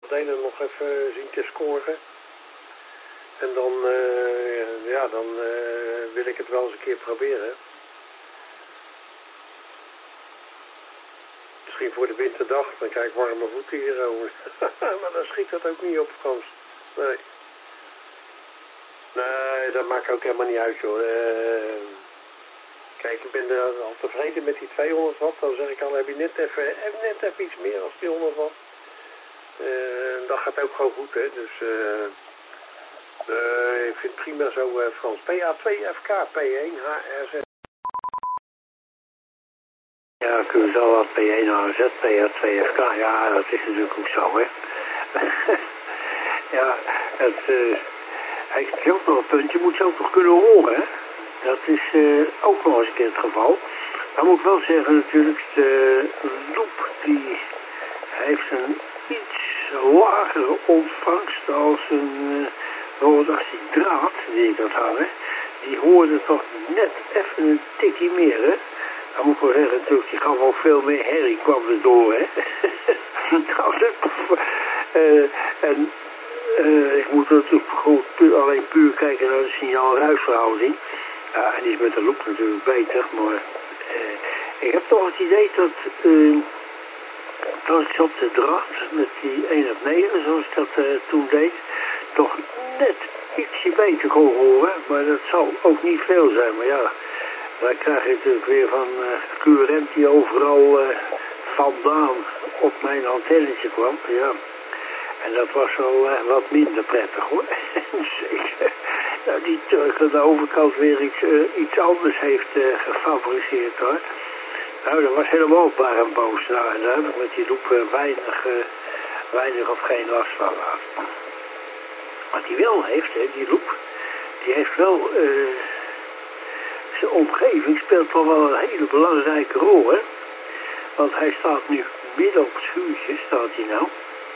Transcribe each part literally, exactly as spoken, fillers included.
het ene nog even zien te scoren. En dan, uh, ja, dan uh, wil ik het wel eens een keer proberen. Misschien voor de winterdag, dan krijg ik warme voeten hier. Maar dan schiet dat ook niet op, Frans. Nee. Nee, dat maakt ook helemaal niet uit, joh. Uh, kijk, ik ben uh, al tevreden met die tweehonderd watt. Dan zeg ik al, heb je net even, net even iets meer dan die honderd watt. Uh, dat gaat ook gewoon goed, hè. Dus uh, uh, ik vind het prima zo, uh, Frans. P A twee F K, P één H R Z. Ja, kun je wel wat P één H R Z, P A twee F K. Ja, dat is natuurlijk ook zo, hè. Ja, het... Uh, Hij is ook nog een punt, je moet ze ook nog kunnen horen, hè? Dat is uh, ook nog eens een keer het geval. Dan moet ik wel zeggen natuurlijk, de loop die heeft een iets lagere ontvangst als een uh, die draad die ik had hangen. Die hoorde toch net even een tikje meer, hè? Dan moet ik wel zeggen natuurlijk, die gaf wel veel meer herrie kwam er door, hè? Nou, dat, uh, en... Uh, ik moet natuurlijk gewoon pu alleen puur kijken naar de signaal-ruisverhouding. Ja, en die is met de loop natuurlijk beter, maar uh, ik heb toch het idee dat uh, als ik op de draad met die één op negen, zoals ik dat uh, toen deed, toch net ietsje beter kon horen. Maar dat zal ook niet veel zijn. Maar ja, dan krijg je natuurlijk weer van uh, Q R M die overal uh, vandaan op mijn antennetje kwam. Ja. En dat was wel uh, wat minder prettig, hoor. Zeker. Nou, die Turk aan de overkant weer iets, uh, iets anders heeft uh, gefabriceerd, hoor. Nou, dat was helemaal paar en boos. Nou, en daar heb ik met die loop uh, weinig, uh, weinig of geen last van gehad. Wat hij wel heeft, hè, die loop, die heeft wel... Uh, zijn omgeving speelt wel wel een hele belangrijke rol, hè. Want hij staat nu midden op het schuurtje, staat hij nou.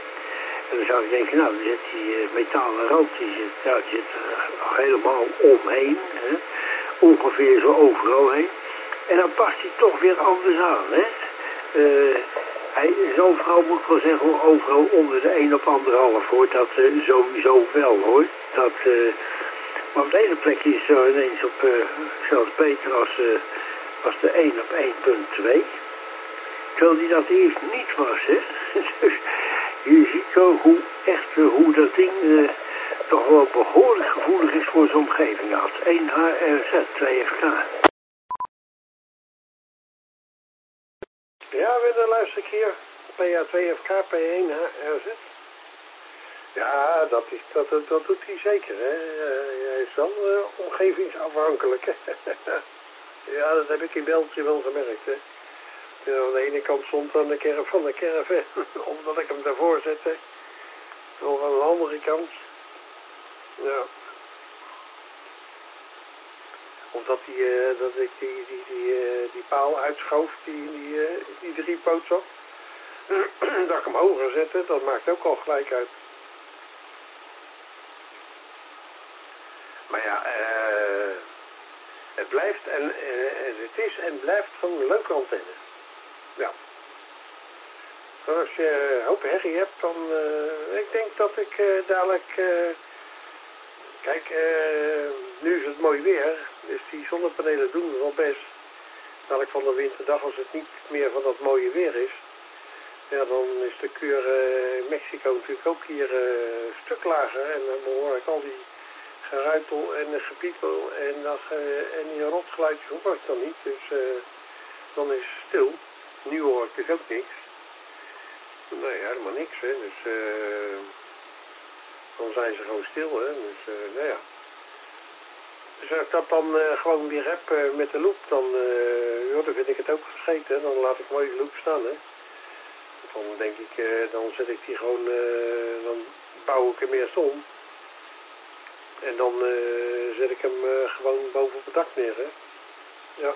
En dan zou ik denken, nou, dan zit die uh, metalen rand, die zit, nou, die zit uh, helemaal omheen, hè? Ongeveer zo overal heen. En dan past hij toch weer anders aan, hè. Uh, hij is overal, moet ik wel zeggen, overal onder de één op anderhalf, hoor. Dat uh, sowieso wel, hoor. Dat, uh, maar op de ene plek is zo ineens op, uh, zelfs beter als, uh, als de één op één punt twee. Terwijl die dat eerst niet was, hè. Dus je ziet zo hoe echt, hoe dat ding uh, toch wel behoorlijk gevoelig is voor zijn omgeving had. één H R Z, twee F K. Ja, weer dan luister ik hier. P A twee F K, P één H R Z. Ja, dat, is, dat, dat, dat doet hij zeker, hè. Uh, hij is wel uh, omgevingsafhankelijk, hè. Ja, dat heb ik in België wel gemerkt, hè. Ja, aan de ene kant stond aan de caravan van de caravan, omdat ik hem daarvoor zette. Of aan de andere kant. Ja. Omdat die, uh, dat ik die, die, die, uh, die paal uitschoof, die in die, uh, die drie poot zat. Dat ik hem hoger zette, dat maakt ook al gelijk uit. Maar ja, uh, het blijft en uh, het is en blijft gewoon een leuke antenne. Ja. Maar als je een hoop herrie hebt, dan... Uh, ik denk dat ik uh, dadelijk... Uh, kijk, uh, nu is het mooi weer. Dus die zonnepanelen doen wel best. Dadelijk van de winterdag, als het niet meer van dat mooie weer is... Ja, dan is de keur uh, Mexico natuurlijk ook hier uh, een stuk lager. En dan hoor ik al die geruitel en uh, gepietel en, uh, en die rotgeluidjes hoor ik dan niet. Dus uh, dan is het stil. Nu hoor ik dus ook niks. Nee, helemaal niks, hè. Dus uh, dan zijn ze gewoon stil, hè. Dus, uh, nou ja. Dus als ik dat dan uh, gewoon weer heb uh, met de loop, dan, uh, joh, dan vind ik het ook gescheten. Dan laat ik mooi de loop staan, hè. Dan denk ik, uh, dan zet ik die gewoon, uh, dan bouw ik hem eerst om. En dan uh, zet ik hem uh, gewoon boven op het dak neer, hè. Ja.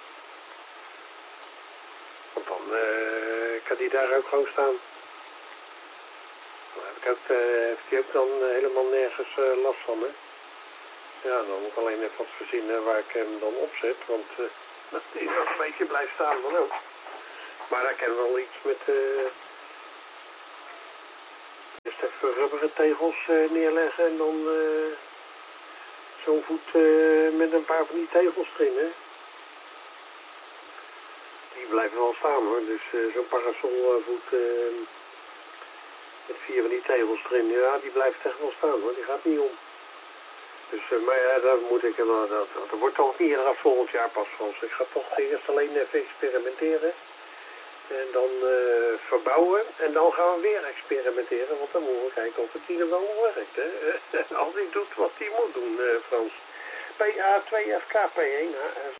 Want dan uh, kan die daar ook gewoon staan. Dan heb ik ook, uh, heeft hij ook dan uh, helemaal nergens uh, last van, hè. Ja, dan moet ik alleen even wat verzinnen waar ik hem dan opzet, want uh, dat hij nog een beetje blijft staan dan ook. Maar daar kan wel iets met... Uh, Eerst even rubberen tegels uh, neerleggen en dan uh, zo'n voet uh, met een paar van die tegels erin, hè. Die blijven wel staan hoor, dus uh, zo'n parasolvoet uh, met vier van die tegels erin, ja die blijft echt wel staan hoor, die gaat niet om. Dus, uh, maar ja, dat moet ik, uh, dat, dat, dat wordt toch niet inderdaad volgend jaar pas vast. Ik ga toch eerst alleen even experimenteren. En dan uh, verbouwen en dan gaan we weer experimenteren, want dan moeten we kijken of het hier wel nog werkt. Hè? Als hij doet wat hij moet doen, uh, Frans. P A twee F K P één.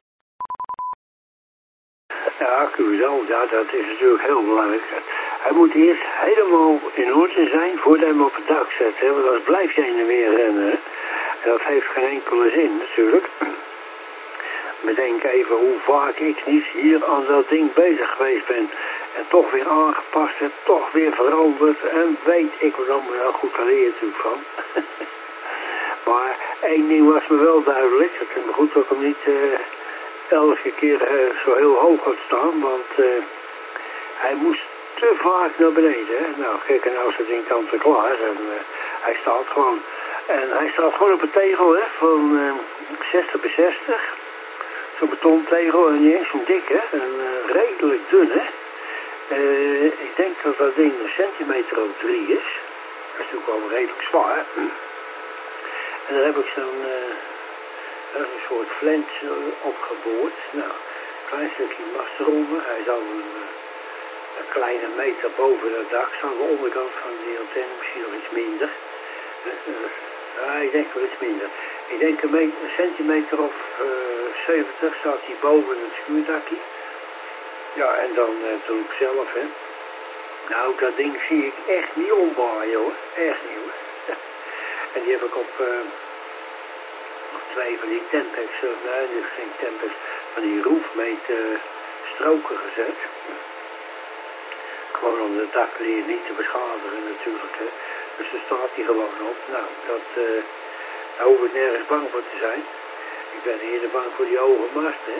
Ja, Curaçao, ja, dat is natuurlijk heel belangrijk. Hij moet eerst helemaal in orde zijn voordat hij hem op het dak zet, hè? Want anders blijf je heen en weer rennen. Hè? En dat heeft geen enkele zin natuurlijk. Bedenk even hoe vaak ik niet hier aan dat ding bezig geweest ben. En toch weer aangepast en toch weer veranderd. En weet ik wat dan wel goed geleerd natuurlijk van. Maar één ding was me wel duidelijk. Het is me goed dat ik hem niet uh, elke keer uh, zo heel hoog had staan. Want uh, hij moest te vaak naar beneden. Hè? Nou kijk, en nou is het ding kant en klaar. En uh, hij staat gewoon. En hij staat gewoon op een tegel hè, van uh, zestig bij zestig. Zo'n betontegel en niet eens zo'n dikke, en uh, redelijk dun hè. Uh, ik denk dat dat ding een centimeter of drie is. Dat is natuurlijk wel redelijk zwaar. En daar heb ik zo'n uh, een soort flens uh, opgeboord. Nou, een klein stukje mast eronder. Hij zal een, uh, een kleine meter boven het dak staan. De onderkant van die antenne misschien nog iets minder. Uh, uh, Ja, ik denk wel iets minder. Ik denk een, meter, een centimeter of uh, zeventig staat hij boven het schuurdakje. Ja, en dan uh, doe ik zelf, hè. Nou, dat ding zie ik echt niet ombaaien, hoor. Echt niet, hoor. En die heb ik op, uh, op twee van die Tempex, uh, nee, dit is geen Tempex, van die roofmeet uh, stroken gezet. Gewoon om de dakleer niet te beschadigen, natuurlijk, hè. Dus daar staat hij gewoon op. Nou, dat, uh, daar hoef ik nergens bang voor te zijn. Ik ben eerder bang voor die hoge mast, hè.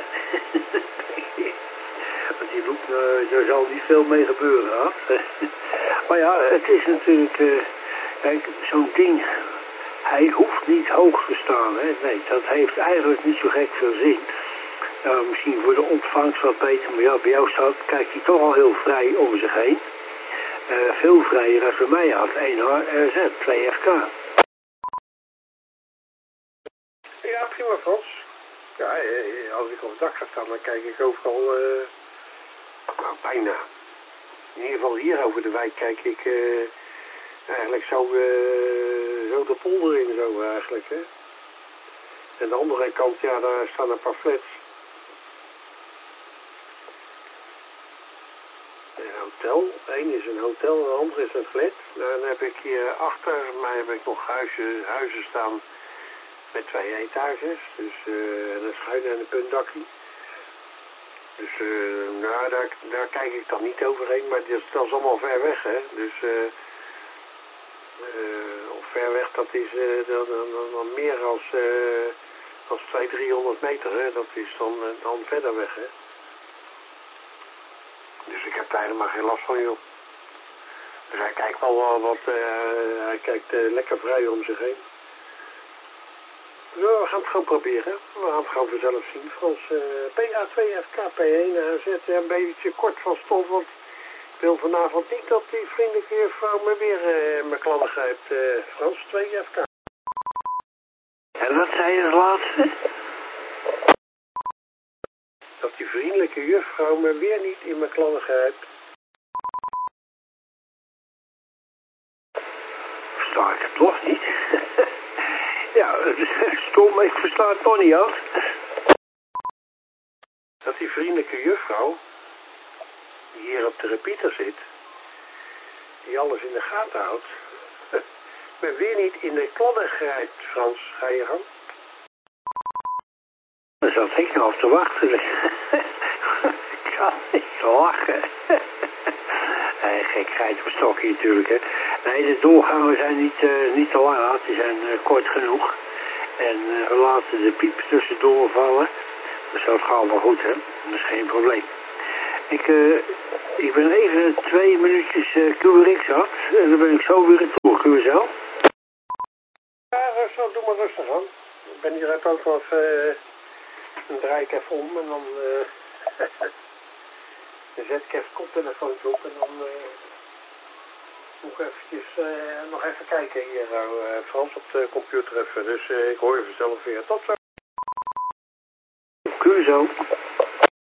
Want die loop, uh, daar zal niet veel mee gebeuren, hè. Maar ja, het is natuurlijk, uh, kijk, zo'n ding, hij hoeft niet hoog te staan, hè. Nee, dat heeft eigenlijk niet zo gek veel zin. Uh, misschien voor de ontvangst wat beter, maar ja, bij jou staat, kijkt hij toch al heel vrij om zich heen. Uh, veel vrijer als bij mij had. één H R Z, twee F K. Ja, prima Frans. Ja, als ik op het dak ga staan, dan kijk ik overal, uh, nou bijna. In ieder geval hier over de wijk kijk ik uh, eigenlijk zo, uh, zo de polder in zo eigenlijk. Hè. En de andere kant, ja, daar staan een paar flats. Een hotel. Eén is een hotel en de andere is een flat. Dan heb ik hier achter mij heb ik nog huizen, huizen staan met twee etages. Dus uh, een schuin en een puntdakje. Dus uh, nou, daar, daar kijk ik dan niet overheen, maar dat, dat is allemaal ver weg, hè. Dus uh, uh, of ver weg, dat is uh, dan, dan, dan meer als, uh, als tweehonderd, driehonderd meter, hè. Dat is dan, dan verder weg, hè. Dus ik heb daar helemaal geen last van, joh. Dus hij kijkt wel wat, uh, hij kijkt uh, lekker vrij om zich heen. Ja, we gaan het gewoon proberen. We gaan het gewoon vanzelf zien. Frans, uh, P A twee F K P één, uh, zet een beetje kort van stof, want ik wil vanavond niet dat die vriendelijke juffrouw me weer uh, mijn kladden grijpt. Uh, Frans, twee F K. En wat zei je als laatste? Dat die vriendelijke juffrouw me weer niet in mijn kladden grijpt. Versta ik het toch niet? Ja, het is stom, ik versta het nog niet af. Dat die vriendelijke juffrouw, die hier op de repeater zit, die alles in de gaten houdt, me weer niet in de kladden grijpt, Frans. Ga je gang? Daar zat ik nog op te wachten. Ik kan niet lachen. Nee, gekheid op stokje natuurlijk, hè. Nee, de doorgangen zijn niet, uh, niet te laat, die zijn uh, kort genoeg. En uh, we laten de piep tussendoor vallen. Dus dat gaat wel goed, hè. Dat is geen probleem. Ik, uh, ik ben even twee minuutjes uh, Q R X af en dan ben ik zo weer terug. Curaçao. Ja, rustig, doe maar rustig aan. Ik ben hier uit ook wel even, dan draai ik even om en dan, uh, dan zet ik even het koptelefoontje op en dan uh, moet ik eventjes, uh, nog even kijken hier, uh, Frans, op de computer even. Dus uh, ik hoor je vanzelf weer. Tot zo. Curaçao.